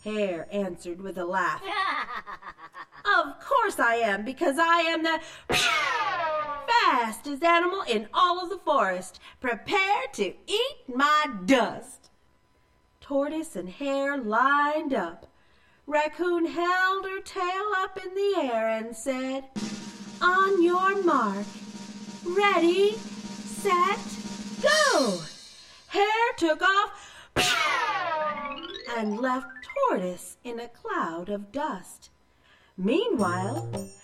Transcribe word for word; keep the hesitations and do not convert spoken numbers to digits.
Hare answered with a laugh. Of course I am, because I am the fastest animal in all of the forest. Prepare to eat my dust. Tortoise and Hare lined up. Raccoon held her tail up in the air and said, on your mark, ready, set, go. Hare took off and left Tortoise in a cloud of dust. Meanwhile,